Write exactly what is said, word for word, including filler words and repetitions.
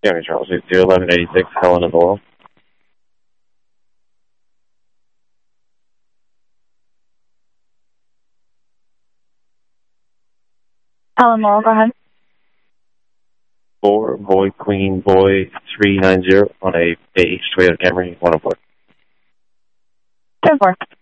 County Charles, six zero eleven eighty six, Helen of Laurel. Helen Laurel, go ahead. Four, boy, queen, boy, three nine zero on a beige Toyota Camry, one oh four. ten four.